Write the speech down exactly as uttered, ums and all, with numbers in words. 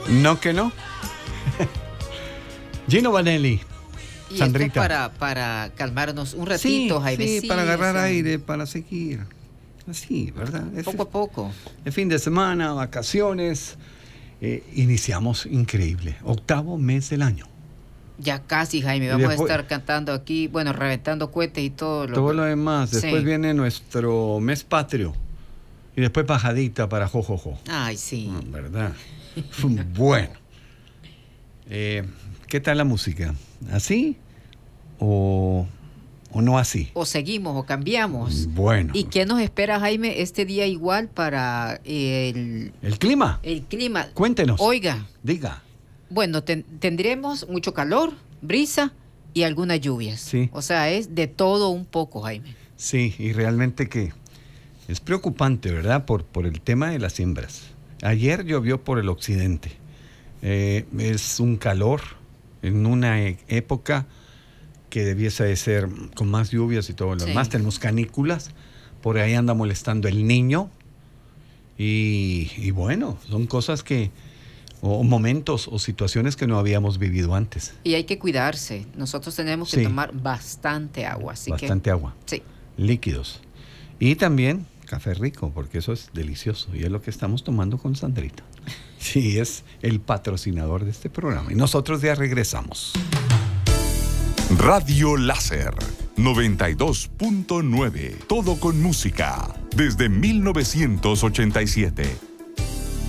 No que no. Gino Vanelli. Y Sandrita. esto para, para calmarnos un ratito, Sí, Jaime. sí, Sí, para agarrar sí. aire, para seguir. Así, ¿verdad? Es Poco a poco. el fin de semana, vacaciones. Eh, iniciamos increíble. Octavo mes del año. Ya casi, Jaime. Y Vamos después- a estar cantando aquí, bueno, reventando cohetes y todo lo Todo que- lo demás. Después Sí. viene nuestro mes patrio. Y después bajadita para jojojo. Ay, sí. Mm, ¿verdad? Bueno. Eh, ¿Qué tal la música? ¿Así? ¿O, o no así? O seguimos o cambiamos. Bueno. ¿Y qué nos espera, Jaime, este día igual para el, ¿El clima? el clima? Cuéntenos. Oiga, Diga. bueno, ten- tendremos mucho calor, brisa y algunas lluvias. Sí. O sea, es de todo un poco, Jaime. Sí, y realmente que es preocupante, ¿verdad? Por, por el tema de las siembras. Ayer llovió por el occidente. Eh, es un calor en una e- época que debiese de ser con más lluvias y todo lo Sí. demás. Tenemos canículas, por ahí anda molestando el niño. Y, y bueno, son cosas que, o momentos o situaciones que no habíamos vivido antes. Y hay que cuidarse. Nosotros tenemos que Sí. tomar bastante agua. Así Bastante agua, que, sí. líquidos. Y también café rico, porque eso es delicioso. Y es lo que estamos tomando con Sandrita. Sí, es el patrocinador de este programa. Y nosotros ya regresamos. Radio Láser noventa y dos punto nueve. Todo con música. Desde mil novecientos ochenta y siete.